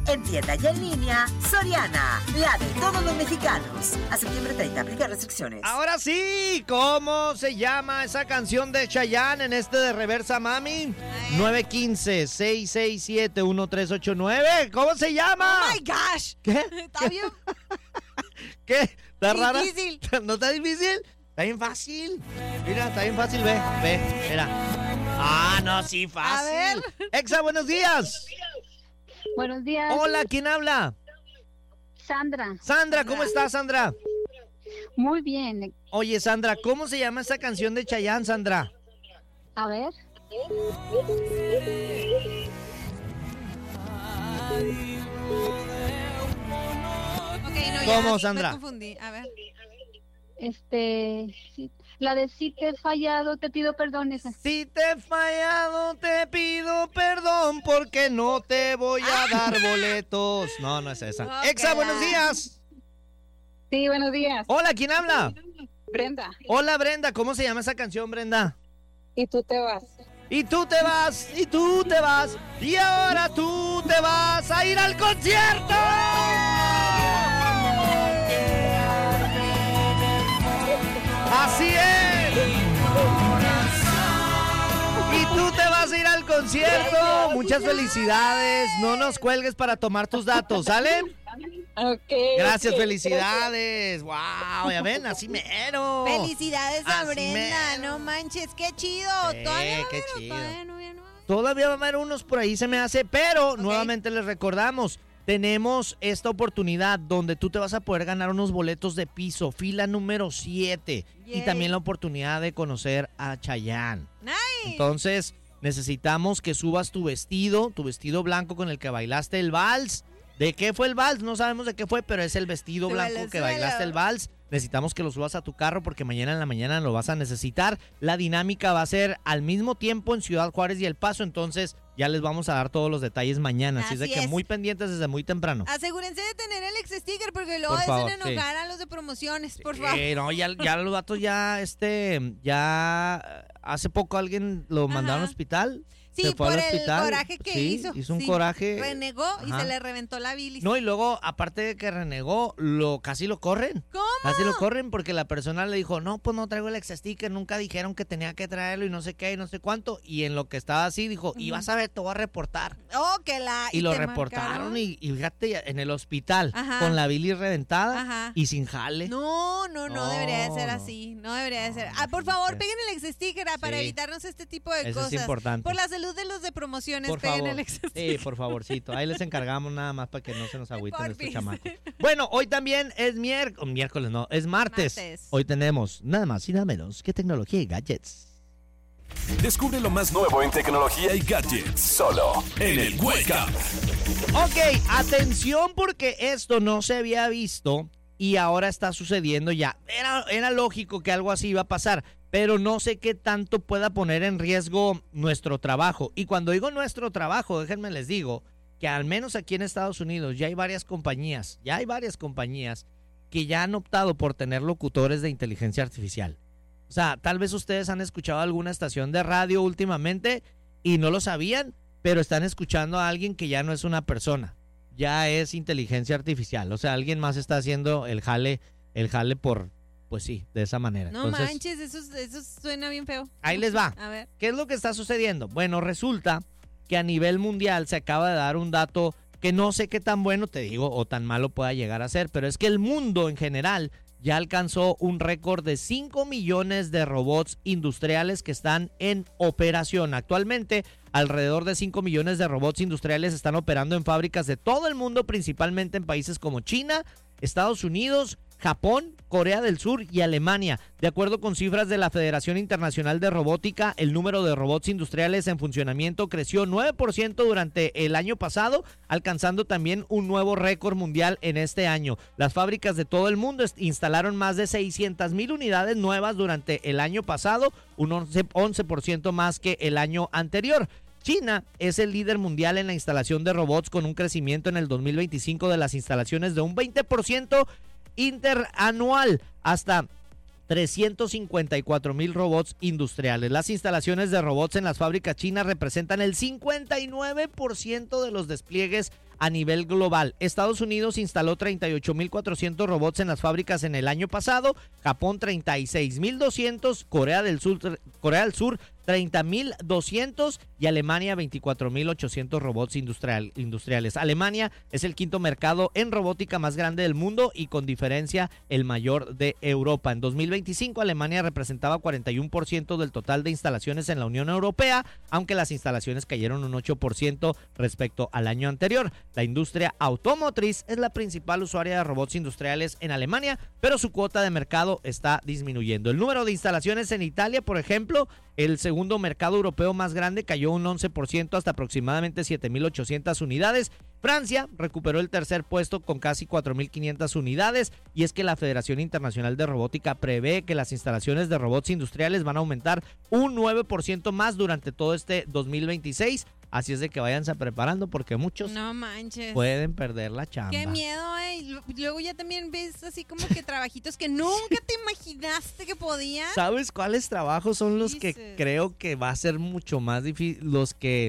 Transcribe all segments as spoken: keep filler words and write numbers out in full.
En tienda y en línea, Soriana, la de todos los mexicanos. A septiembre treinta, aplica restricciones. Ahora sí, ¿cómo se llama esa canción de Chayanne en este de Reversa Mami? nueve uno cinco, seis seis siete, uno tres ocho nueve. ¿Cómo se llama? ¡Oh, my gosh! ¿Qué? Está bien. ¿Qué? ¿Está rara? Difícil. ¿No está difícil? Está bien fácil. Mira, está bien fácil, ve, ve, mira. Ah, no, sí, fácil. A ver. Exa, buenos días. Buenos días. Hola, ¿quién habla? Sandra. Sandra, ¿cómo estás, Sandra? Muy bien. Oye, Sandra, ¿cómo se llama esa canción de Chayanne, Sandra? A ver. Okay, no, ¿Cómo, ya, Sandra? Me confundí. A ver. Este, sí, la de si te he fallado, te pido perdón esa. Si te he fallado, te pido perdón porque no te voy a dar boletos. No, no es esa. Okay. Exa, buenos días. Sí, buenos días. Hola, ¿quién habla? Brenda. Hola, Brenda. ¿Cómo se llama esa canción, Brenda? Y tú te vas. Y tú te vas, y tú te vas, y ahora tú te vas a ir al concierto. Así es. Y tú te vas a ir al concierto. Muchas felicidades. No nos cuelgues para tomar tus datos, ¿sale? Okay. Gracias, felicidades. Wow, ya ven, así mero. Felicidades a Así Brenda. mero. No manches, qué chido. Sí, Todavía no qué vieron, chido. Todavía no, ya no. Todavía va a haber unos por ahí, se me hace, pero Ok. nuevamente les recordamos, tenemos esta oportunidad donde tú te vas a poder ganar unos boletos de piso, fila número siete, y Yay. también la oportunidad de conocer a Chayanne. Nice. Entonces, necesitamos que subas tu vestido, tu vestido blanco con el que bailaste el vals. ¿De qué fue el vals? No sabemos de qué fue, pero es el vestido Súbelo, blanco que súbelo. bailaste el vals. Necesitamos que lo subas a tu carro porque mañana en la mañana lo vas a necesitar. La dinámica va a ser al mismo tiempo en Ciudad Juárez y El Paso, entonces ya les vamos a dar todos los detalles mañana. Así, es de Así que es. muy pendientes desde muy temprano. Asegúrense de tener el ex sticker porque luego Por hacen favor, enojar sí. a los de promociones, por favor. Eh, no, ya, ya los datos ya, este, ya hace poco alguien lo mandaron al Ajá. hospital. Sí, se fue por al el hospital. coraje que Sí, hizo. hizo un Sí. coraje. Renegó y Ajá. se le reventó la bilis. No, y luego, aparte de que renegó, lo casi lo corren. ¿Cómo? Casi lo corren porque la persona le dijo, no, pues no traigo el ex sticker, nunca dijeron que tenía que traerlo y no sé qué y no sé cuánto. Y en lo que estaba así dijo, y vas a ver, te voy a reportar. Oh, que la... Y lo te reportaron marcaron. y, y fíjate, en el hospital, Ajá. con la bilis reventada Ajá. y sin jale. No, no, no, No, debería de ser no. así. No debería de ser. No, Ah, por sí, favor, sí. peguen el ex sticker ah, para Sí. evitarnos este tipo de Eso es cosas. importante. Por la salud de los de promociones, Por peguen favor. el ex sticker. Sí, por favorcito. Ahí les encargamos nada más para que no se nos agüiten estos Porfis. chamacos. Bueno, hoy también es miércoles, miércoles no, es martes. Martes. Hoy tenemos nada más y nada menos que tecnología y gadgets. Descubre lo más nuevo en tecnología y gadgets, solo en el Wake Up. Ok, atención porque esto no se había visto y ahora está sucediendo ya. Era, era lógico que algo así iba a pasar, pero no sé qué tanto pueda poner en riesgo nuestro trabajo. Y cuando digo nuestro trabajo, déjenme les digo que al menos aquí en Estados Unidos ya hay varias compañías, ya hay varias compañías que ya han optado por tener locutores de inteligencia artificial. O sea, tal vez ustedes han escuchado alguna estación de radio últimamente y no lo sabían, pero están escuchando a alguien que ya no es una persona, ya es inteligencia artificial. O sea, alguien más está haciendo el jale, el jale por, pues sí, de esa manera. No Entonces, manches, eso, eso suena bien feo. ahí les va. A ver. ¿Qué es lo que está sucediendo? Bueno, resulta que a nivel mundial se acaba de dar un dato que no sé qué tan bueno, te digo, o tan malo pueda llegar a ser, pero es que el mundo en general ya alcanzó un récord de cinco millones de robots industriales que están en operación. Actualmente, alrededor de cinco millones de robots industriales están operando en fábricas de todo el mundo, principalmente en países como China, Estados Unidos, Japón, Corea del Sur y Alemania. De acuerdo con cifras de la Federación Internacional de Robótica, el número de robots industriales en funcionamiento creció nueve por ciento durante el año pasado, alcanzando también un nuevo récord mundial en este año. Las fábricas de todo el mundo instalaron más de seiscientas mil unidades nuevas durante el año pasado, un once por ciento más que el año anterior. China es el líder mundial en la instalación de robots con un crecimiento en el dos mil veinticinco de las instalaciones de un veinte por ciento interanual hasta trescientos cincuenta y cuatro mil robots industriales. Las instalaciones de robots en las fábricas chinas representan el cincuenta y nueve por ciento de los despliegues a nivel global. Estados Unidos instaló treinta y ocho mil cuatrocientos robots en las fábricas en el año pasado, Japón treinta y seis mil doscientos, Corea del Sur, Corea del Sur treinta mil doscientos y Alemania veinticuatro mil ochocientos robots industrial, industriales. Alemania es el quinto mercado en robótica más grande del mundo y con diferencia el mayor de Europa. En dos mil veinticinco Alemania representaba cuarenta y uno por ciento del total de instalaciones en la Unión Europea, aunque las instalaciones cayeron un ocho por ciento respecto al año anterior. La industria automotriz es la principal usuaria de robots industriales en Alemania, pero su cuota de mercado está disminuyendo. El número de instalaciones en Italia, por ejemplo, el segundo mercado europeo más grande, cayó un once por ciento hasta aproximadamente siete mil ochocientas unidades. Francia recuperó el tercer puesto con casi cuatro mil quinientas unidades, y es que la Federación Internacional de Robótica prevé que las instalaciones de robots industriales van a aumentar un nueve por ciento más durante todo este dos mil veintiséis. Así es de que váyanse preparando porque muchos No manches. pueden perder la chamba. Qué miedo, eh. Y luego ya también ves así como que trabajitos que nunca te imaginaste que podían. ¿Sabes cuáles trabajos son los que Dices. creo que va a ser mucho más difícil? Los que,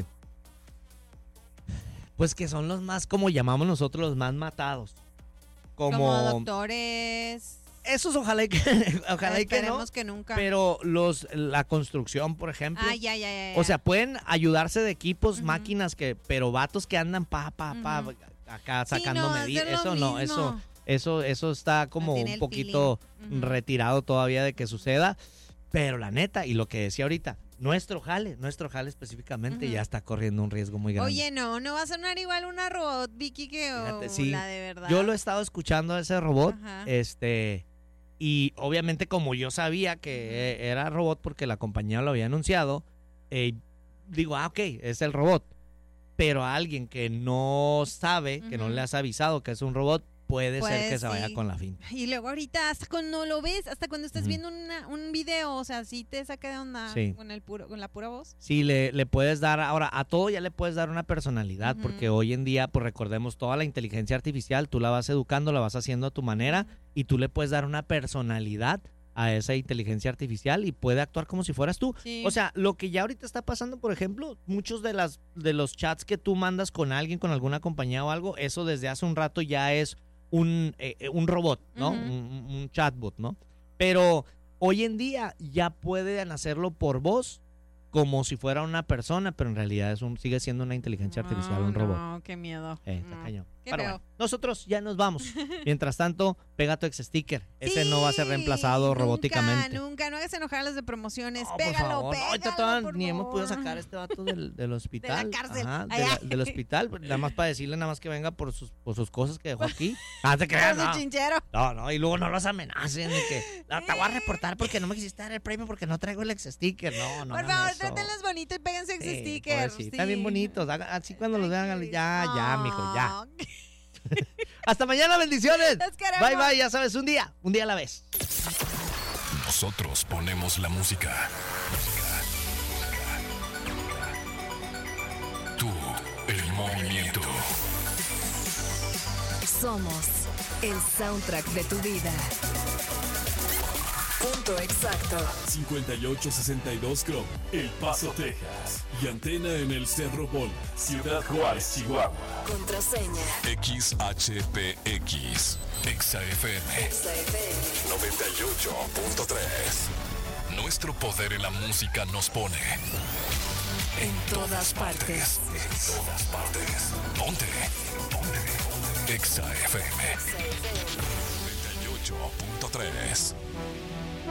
pues que son los más, como llamamos nosotros, los más matados. Como, Como doctores. esos ojalá y que, ojalá y que no. Esperemos que nunca. Pero los, la construcción, por ejemplo. Ah, ya, ya, ya, ya. O sea, pueden ayudarse de equipos, Ujú. máquinas, que, pero vatos que andan pa, pa, pa, Ujú. acá Sí, sacando no, medidas. hacer lo Eso no, mismo. eso, eso, eso está como tiene un el poquito feeling. Ujú. retirado todavía de que suceda. Pero la neta, y lo que decía ahorita, nuestro jale, nuestro jale específicamente Ujú. ya está corriendo un riesgo muy grande. Oye, no, no va a sonar igual una robot, Vicky, que o Fíjate, sí. la de verdad. Yo lo he estado escuchando a ese robot, Ajá. este, y obviamente como yo sabía que eh, era robot porque la compañía lo había anunciado, eh, digo, ah, ok, es el robot. Pero a alguien que no sabe, que no Ujú. le has avisado que es un robot, puede ser Pues que se vaya sí. con la finta. Y luego ahorita, hasta cuando lo ves, hasta cuando estás Ujú. viendo una- un video, o sea, sí te saca de onda Sí. con el puro, con la pura voz. Sí, le, le puedes dar, ahora a todo ya le puedes dar una personalidad, Ujú. porque hoy en día, pues recordemos, toda la inteligencia artificial, tú la vas educando, la vas haciendo a tu manera, y tú le puedes dar una personalidad a esa inteligencia artificial y puede actuar como si fueras tú. Sí. O sea, lo que ya ahorita está pasando, por ejemplo, muchos de las de los chats que tú mandas con alguien, con alguna compañía o algo, eso desde hace un rato ya es un, eh, un robot, ¿no? Ujú. un, un chatbot, ¿no? Pero hoy en día ya pueden hacerlo por voz como si fuera una persona, pero en realidad es un, sigue siendo una inteligencia artificial, No, un robot. No, qué miedo. Eh, está No. cañón. Qué Pero feo. bueno, nosotros ya nos vamos. Mientras tanto, pega tu ex sticker. Ese Sí, no va a ser reemplazado nunca, robóticamente. Nunca, no hagas enojar a los de promociones. No, por pégalo, favor. No, pégalo, ahorita todavía por ni hemos podido favor. sacar a este vato del, del hospital. cárcel. Ajá, de Ay, la- ay. del hospital. pues, Nada más para decirle, nada más que venga por sus, por sus cosas que dejó aquí. Ah, te creas, Por su no. chinchero. No, no, y luego no los amenacen de que "No, te voy a reportar porque no me quisiste dar el premio porque no traigo el ex sticker. No, no. Por hagan favor, eso. trátenlos bonito y péguense ex Sí, stickers. pobrecito, Sí. Están bien bonitos. haga- Así cuando los vean, háganle, ya, ya, mijo, ya. Oh, Hasta mañana, bendiciones. Los queremos. Bye, bye, ya sabes, un día, un día a la vez. Nosotros ponemos la música. Tú, el movimiento. Somos el soundtrack de tu vida. Punto exacto. cincuenta y ocho sesenta y dos Chrome, El Paso, Texas. Y antena en el Cerro Bola, Ciudad Juárez, Chihuahua. Contraseña. X H P X, Exa F M Exa F M. noventa y ocho punto tres. Nuestro poder en la música nos pone En todas partes. En todas partes. Ponte. Ponte. Exa F M Exa F M. noventa y ocho punto tres.